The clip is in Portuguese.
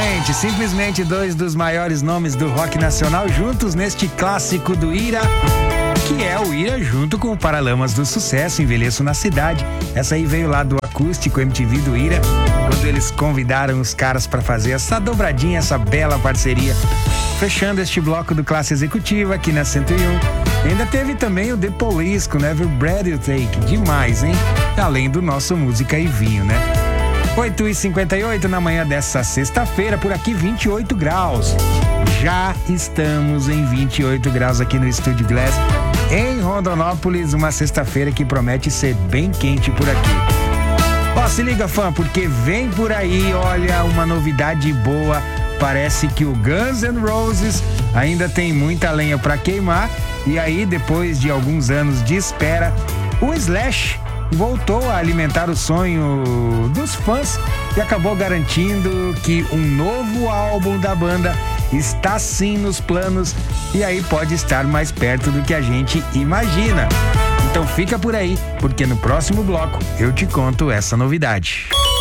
Simplesmente dois dos maiores nomes do rock nacional juntos neste clássico do Ira, que é o Ira junto com o Paralamas do Sucesso, Envelheço na Cidade. Essa aí veio lá do acústico MTV do Ira, quando eles convidaram os caras para fazer essa dobradinha, essa bela parceria. Fechando este bloco do Classe Executiva aqui na 101. Ainda teve também o The Police com Never Breath You Take. Demais, hein? Além do nosso Música e Vinho, né? 8h58 na manhã dessa sexta-feira, por aqui 28 graus. Já estamos em 28 graus aqui no Estúdio Glass, em Rondonópolis, uma sexta-feira que promete ser bem quente por aqui. Ó, se liga, fã, porque vem por aí, olha, uma novidade boa. Parece que o Guns N' Roses ainda tem muita lenha pra queimar. E aí, depois de alguns anos de espera, o Slash voltou a alimentar o sonho dos fãs e acabou garantindo que um novo álbum da banda está sim nos planos e aí pode estar mais perto do que a gente imagina. Então fica por aí, porque no próximo bloco eu te conto essa novidade.